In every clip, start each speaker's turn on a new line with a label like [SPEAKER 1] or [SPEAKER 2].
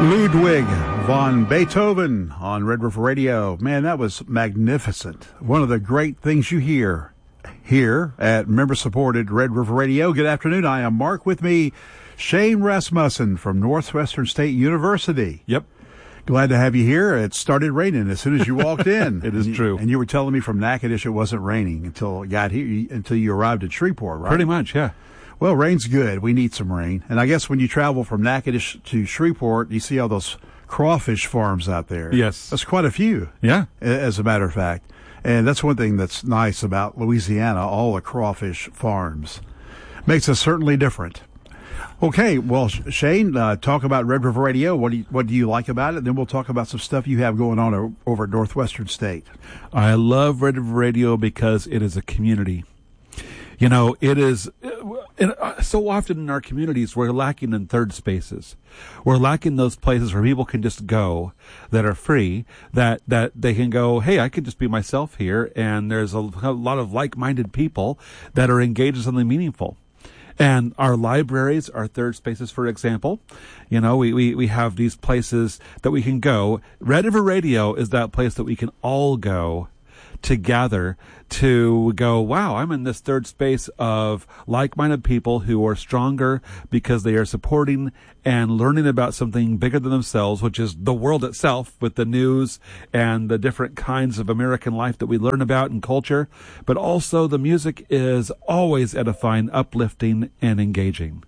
[SPEAKER 1] Ludwig von Beethoven on Red River Radio. Man, that was magnificent. One of the great things you hear here at member-supported Red River Radio. Good afternoon. I am Mark. With me, Shane Rasmussen from Northwestern State University.
[SPEAKER 2] Yep.
[SPEAKER 1] Glad to have you here. It started raining as soon as you walked in.
[SPEAKER 2] It is true.
[SPEAKER 1] And you were telling me from Natchitoches it wasn't raining until you arrived at Shreveport, right?
[SPEAKER 2] Pretty much, yeah.
[SPEAKER 1] Well, rain's good. We need some rain. And I guess when you travel from Natchitoches to Shreveport, you see all those crawfish farms out there.
[SPEAKER 2] Yes.
[SPEAKER 1] That's quite a few.
[SPEAKER 2] Yeah.
[SPEAKER 1] As a matter of fact. And that's one thing that's nice about Louisiana, all the crawfish farms. Makes us certainly different. Okay, well, Shane, talk about Red River Radio. What do you like about it? Then we'll talk about some stuff you have going on over at Northwestern State.
[SPEAKER 2] I love Red River Radio because it is a community. You know, it is so often in our communities we're lacking in third spaces. We're lacking those places where people can just go that are free, that they can go, hey, I can just be myself here, and there's a lot of like-minded people that are engaged in something meaningful. And our libraries are third spaces, for example. You know, we have these places that we can go. Red River Radio is that place that we can all go together to go, wow, I'm in this third space of like-minded people who are stronger because they are supporting and learning about something bigger than themselves, which is the world itself with the news and the different kinds of American life that we learn about and culture. But also the music is always edifying, uplifting, and engaging.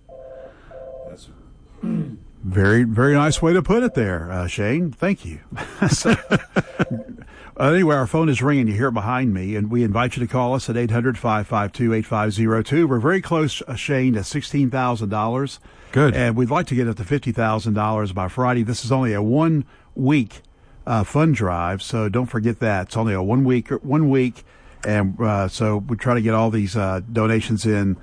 [SPEAKER 1] Very, very nice way to put it there, Shane. Thank you. Anyway, our phone is ringing. You hear it behind me, and we invite you to call us at 800-552-8502. We're very close, Shane, to $16,000.
[SPEAKER 2] Good.
[SPEAKER 1] And we'd like to get up to $50,000 by Friday. This is only a 1 week fund drive, so don't forget that. It's only a 1 week, and so we try to get all these donations in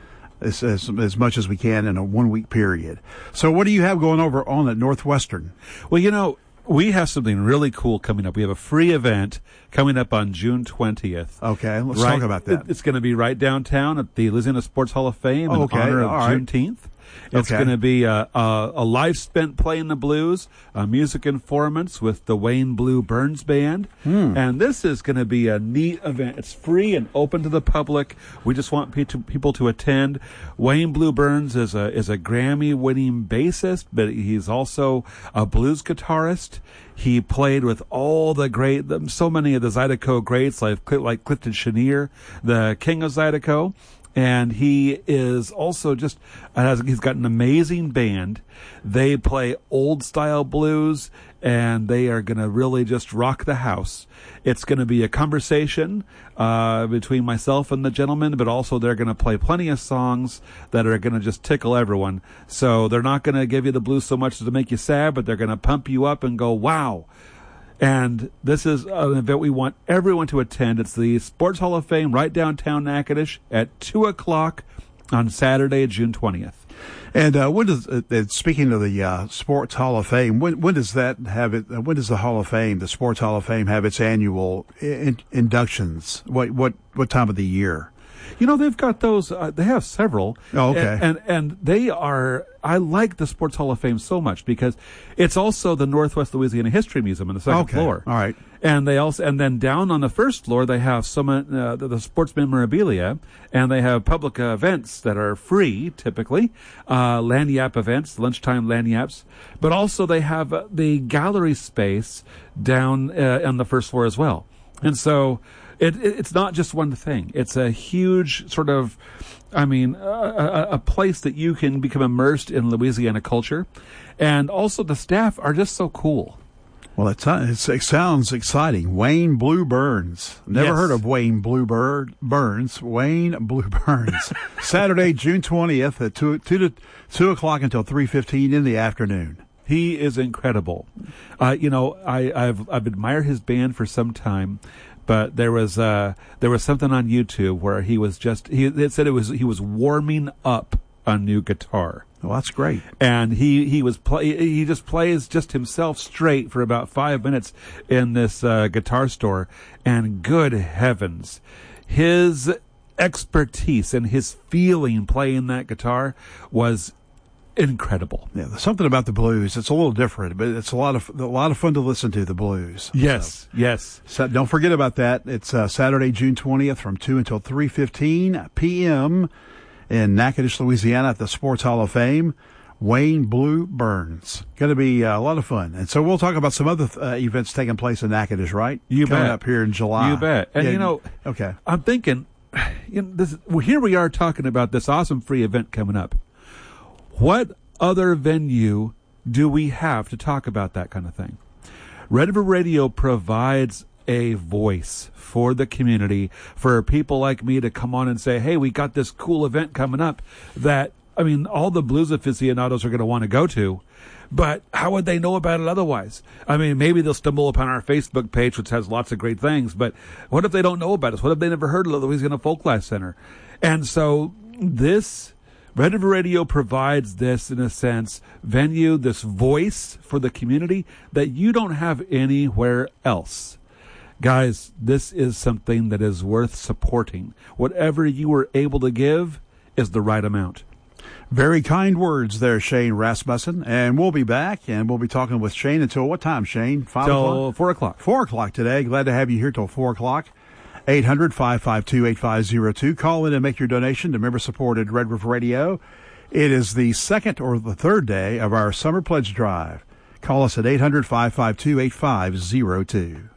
[SPEAKER 1] as much as we can in a 1 week period. So what do you have going over on at Northwestern?
[SPEAKER 2] Well, you know, we have something really cool coming up. We have a free event coming up on June 20th.
[SPEAKER 1] Okay, let's talk about that.
[SPEAKER 2] It's going to be right downtown at the Louisiana Sports Hall of Fame in honor of Juneteenth. It's going to be a life spent playing the blues, music informants with the Wayne Blue Burns Band. And this is going to be a neat event. It's free and open to the public. We just want people to attend. Wayne Blue Burns is a Grammy-winning bassist, but he's also a blues guitarist. He played with all the so many of the Zydeco greats like Clifton Chenier, the king of Zydeco. And he is also he's got an amazing band. They play old style blues, and they are going to really just rock the house. It's going to be a conversation between myself and the gentleman, but also they're going to play plenty of songs that are going to just tickle everyone. So they're not going to give you the blues so much to make you sad, but they're going to pump you up and go, wow. And this is an event we want everyone to attend. It's the Sports Hall of Fame right downtown Natchitoches at 2 o'clock on Saturday, June 20th.
[SPEAKER 1] And when does speaking of the Sports Hall of Fame, when does that have it? When does the Hall of Fame, the Sports Hall of Fame, have its annual inductions? What time of the year?
[SPEAKER 2] You know, they've got those. They have several.
[SPEAKER 1] Oh, okay.
[SPEAKER 2] And they are. I like the Sports Hall of Fame so much because it's also the Northwest Louisiana History Museum on the second floor.
[SPEAKER 1] All right.
[SPEAKER 2] And then down on the first floor they have the sports memorabilia, and they have public events that are free typically, lagniappe events, lunchtime lagniappes. But also they have the gallery space down on the first floor as well. And so it's not just one thing. It's a huge sort of, a place that you can become immersed in Louisiana culture. And also the staff are just so cool.
[SPEAKER 1] Well, it sounds exciting. Wayne Blue Burns. Never heard of Wayne Blue Burns. Wayne Blue Burns. Saturday, June 20th at 2 o'clock until 3:15 in the afternoon.
[SPEAKER 2] He is incredible. I've admired his band for some time. But there was something on YouTube where he was warming up a new guitar.
[SPEAKER 1] Well, that's great.
[SPEAKER 2] And he just plays just himself straight for about 5 minutes in this guitar store. And good heavens, his expertise and his feeling playing that guitar was incredible.
[SPEAKER 1] Yeah, there's something about the blues. It's a little different, but it's a lot of fun to listen to, the blues.
[SPEAKER 2] Yes, yes.
[SPEAKER 1] So don't forget about that. It's Saturday, June 20th from 2 until 3:15 p.m. in Natchitoches, Louisiana at the Sports Hall of Fame. Wayne Blue Burns. Going to be a lot of fun. And so we'll talk about some other events taking place in Natchitoches, right? Coming up here in July.
[SPEAKER 2] You bet. And,
[SPEAKER 1] okay.
[SPEAKER 2] I'm thinking, here we are talking about this awesome free event coming up. What other venue do we have to talk about that kind of thing? Red River Radio provides a voice for the community, for people like me to come on and say, hey, we got this cool event coming up that, all the blues aficionados are going to want to go to, but how would they know about it otherwise? Maybe they'll stumble upon our Facebook page, which has lots of great things, but what if they don't know about us? What if they never heard of the Louisiana Folklife Center? And so this Red River Radio provides this, in a sense, venue, this voice for the community that you don't have anywhere else. Guys, this is something that is worth supporting. Whatever you were able to give is the right amount.
[SPEAKER 1] Very kind words there, Shane Rasmussen. And we'll be back, and we'll be talking with Shane until what time, Shane? 5 o'clock?
[SPEAKER 2] Till 4 o'clock.
[SPEAKER 1] 4 o'clock today. Glad to have you here till 4 o'clock. 800-552-8502. Call in and make your donation to member-supported Red River Radio. It is the second or the third day of our Summer Pledge Drive. Call us at 800-552-8502.